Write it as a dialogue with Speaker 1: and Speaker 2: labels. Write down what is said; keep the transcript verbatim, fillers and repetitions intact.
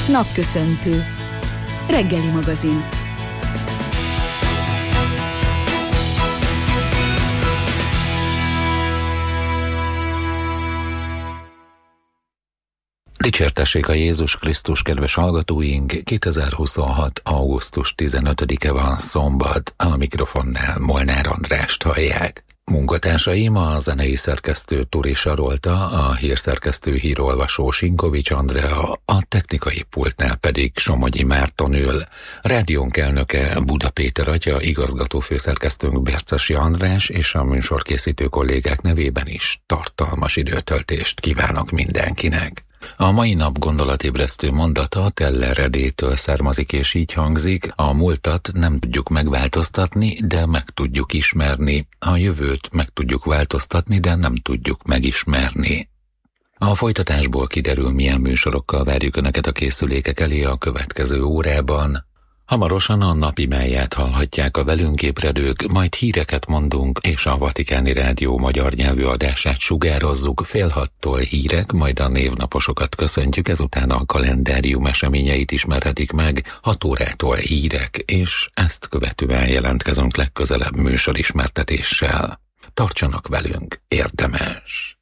Speaker 1: Napköszöntő. Reggeli magazin.
Speaker 2: Dicsértessék a Jézus Krisztus, kedves hallgatóink! kétezer-huszonhat. augusztus tizenötödike van, szombat, a mikrofonnál Molnár Andrást hallják. Munkatársaim a zenei szerkesztő Turi Sarolta, a hírszerkesztő hírolvasó Sinkovics Andrea, a technikai pultnál pedig Somogyi Márton ül. Rádiónk elnöke Buda Péter atya, igazgató főszerkesztőnk Bércesi András, és a műsorkészítő kollégák nevében is tartalmas időtöltést kívánok mindenkinek. A mai nap gondolatébresztő mondata Teller Edétől származik, és így hangzik: a múltat nem tudjuk megváltoztatni, de meg tudjuk ismerni. A jövőt meg tudjuk változtatni, de nem tudjuk megismerni. A folytatásból kiderül, milyen műsorokkal várjuk Önöket a készülékek elé a következő órában. Hamarosan a napi máját hallhatják a velünk ébredők, majd híreket mondunk, és a Vatikáni Rádió magyar nyelvű adását sugározzuk. Fél hattól hírek, majd a névnaposokat köszöntjük, ezután a kalendárium eseményeit ismerhetik meg, hat órától hírek, és ezt követően jelentkezünk legközelebb műsorismertetéssel. Tartsanak velünk, érdemes!